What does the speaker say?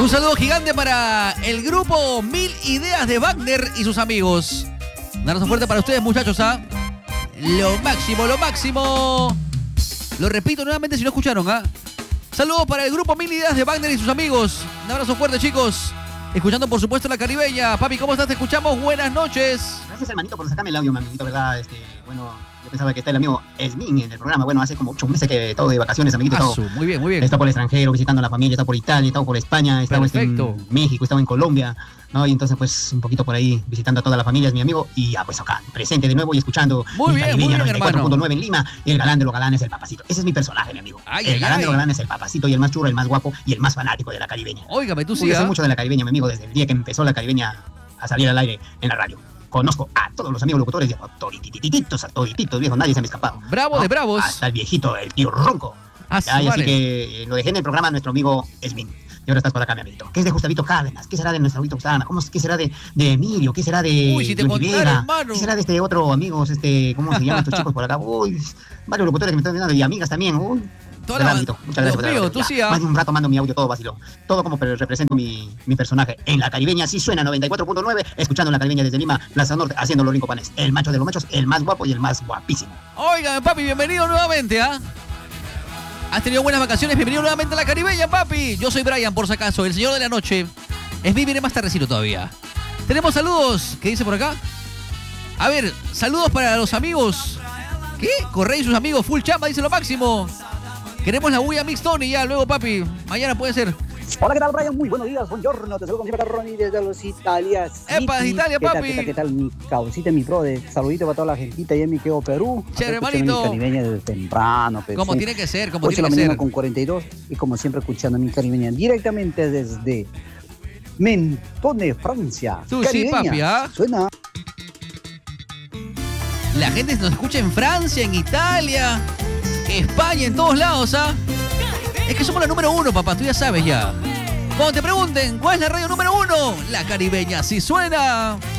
Un saludo gigante para el grupo Mil Ideas de Wagner y sus amigos. Un abrazo fuerte para ustedes, muchachos, ¿ah? Lo máximo, lo máximo. Lo repito nuevamente si no escucharon, ¿ah? Saludos para el grupo Mil Ideas de Wagner y sus amigos. Un abrazo fuerte, chicos. Escuchando, por supuesto, La Caribeña. Papi, ¿cómo estás? Te escuchamos. Buenas noches. Gracias, hermanito, por sacarme el audio, amiguito, ¿verdad? Bueno, yo pensaba que está el amigo Esmin en el programa. Bueno, hace como 8 meses que estado de vacaciones, amiguito. Muy bien, muy bien. He estado por el extranjero, visitando a la familia, he estado por Italia, he estado por España, he estado en México, he estado en Colombia, ¿no? Y entonces, pues, un poquito por ahí, visitando a toda la familia, es mi amigo. Y ya, pues, acá, presente de nuevo y escuchando. Muy bien, 94.9 en Lima. Y el galán de los galanes, el Papacito. Ese es mi personaje, mi amigo. El galán de los galanes, el Papacito. Y el más churro, el más guapo y el más fanático de La Caribeña. Óigame, tú sí. Yo sé mucho de La Caribeña, mi amigo, desde el día que empezó La Caribeña a salir al aire en la radio. Conozco a todos los amigos locutores y a todititos, viejo, nadie se me ha escapado. Bravo, ¿no? De bravos. Hasta el viejito, el tío Ronco. Así que lo dejé en el programa a nuestro amigo Esmin. Y ahora estás por acá, mi amiguito. ¿Qué es de Gustavito Cárdenas? ¿Qué será de nuestro amiguito Gustavo? ¿Qué será de Emilio? ¿Qué será de Olivera? ¿Qué será de este otro amigo? ¿Cómo se llaman estos chicos por acá? Uy, varios locutores que me están viendo y amigas también. Muchas gracias por mío, tú sí, más de un rato mando mi audio todo vacilo. Todo como represento mi personaje. En La Caribeña sí suena 94.9, escuchando La Caribeña desde Lima, Plaza Norte, haciendo los rincopanes. El macho de los machos, el más guapo y el más guapísimo. Oigan, papi, bienvenido nuevamente, ¿ah? ¿Has tenido buenas vacaciones? Bienvenido nuevamente a La Caribeña, papi. Yo soy Brian, por si acaso, el señor de la noche. Es mí, viene más tardecito todavía. Tenemos saludos. ¿Qué dice por acá? A ver, saludos para los amigos. ¿Qué? Correa y sus amigos, full chamba, dice lo máximo. Queremos la bulla Mix Tony ya, luego, papi. Mañana puede ser. Hola, ¿qué tal, Brian? Muy buenos días, buongiorno. Te saludo con siempre, Ronnie, desde los Italias. ¡Epa, de Italia, papi! ¿Qué tal, mi causita, mi brother? Saludito para toda la gentita allá en mi quedo Perú. Chévere, hermanito. Mi caribeña desde temprano. Como tiene que ser, como 8 tiene de que la ser. mañana con 42 y como siempre escuchando mi caribeña directamente desde Mentone, Francia. Tú sí, papi, ¿ah? Suena. La gente nos escucha en Francia, en Italia, España, en todos lados, ¿ah? Es que somos la número 1, papá, tú ya sabes ya. Cuando te pregunten, ¿cuál es la radio número 1? La Caribeña, sí suena.